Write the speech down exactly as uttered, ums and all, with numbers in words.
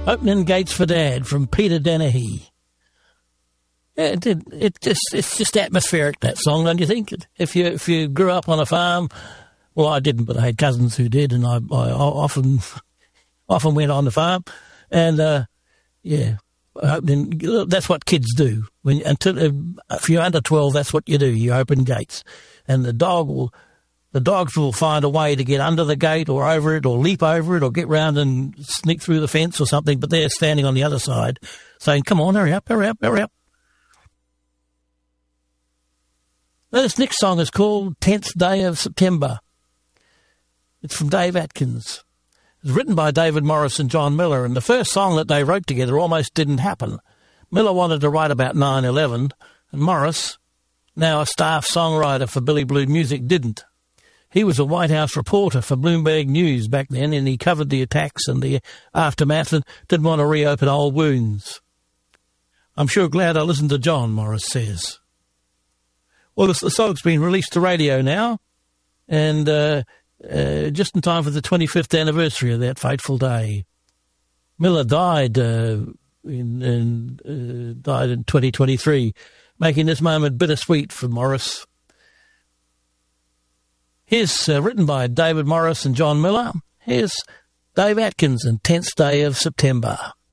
Opening Gates for Dad from Peter Dennehy. Yeah, it, it, it just it's just atmospheric, that song, don't you think? If you if you grew up on a farm, well, I didn't, but I had cousins who did, and I, I often often went on the farm, and uh, yeah, opening, that's what kids do. When until if you're under twelve, that's what you do. You open gates, and the dog will. The dogs will find a way to get under the gate or over it or leap over it or get round and sneak through the fence or something, but they're standing on the other side saying, come on, hurry up, hurry up, hurry up. Now, this next song is called tenth Day of September. It's from Dave Atkins. It's written by David Morris and John Miller, and the first song that they wrote together almost didn't happen. Miller wanted to write about nine eleven, and Morris, now a staff songwriter for Billy Blue Music, didn't. He was a White House reporter for Bloomberg News back then, and he covered the attacks and the aftermath and didn't want to reopen old wounds. I'm sure glad I listened to John, Morris says. Well, the, the song's been released to radio now, and uh, uh, just in time for the twenty-fifth anniversary of that fateful day. Miller died uh, in, in uh, died in twenty twenty-three, making this moment bittersweet for Morris. Here's uh, written by David Morris and John Miller. Here's Dave Atkins and tenth Day of September.